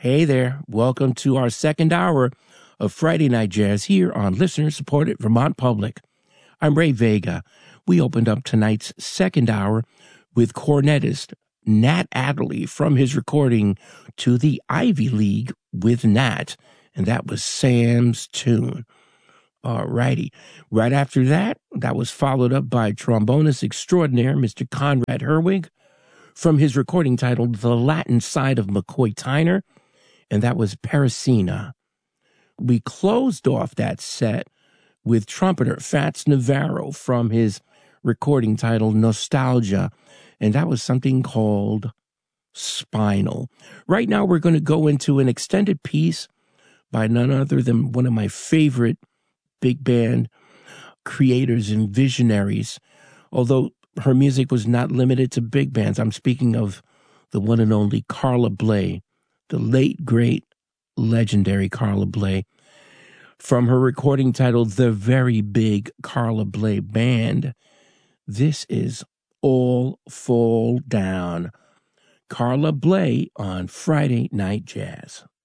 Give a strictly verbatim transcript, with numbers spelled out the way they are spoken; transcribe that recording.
Hey there. Welcome to our second hour of Friday Night Jazz here on listener-supported Vermont Public. I'm Ray Vega. We opened up tonight's second hour with cornetist Nat Adderley from his recording To the Ivy League with Nat, and that was Sam's tune. All righty. Right after that, that was followed up by trombonist extraordinaire Mister Conrad Herwig from his recording titled The Latin Side of McCoy Tyner, and that was Parisina. We closed off that set with trumpeter Fats Navarro from his recording titled Nostalgia, and that was something called Spinal. Right now, we're going to go into an extended piece by none other than one of my favorite big band creators and visionaries, although her music was not limited to big bands. I'm speaking of the one and only Carla Bley, the late, great, legendary Carla Bley, from her recording titled The Very Big Carla Bley Band. This is All Fall Down. Carla Bley on Friday Night Jazz.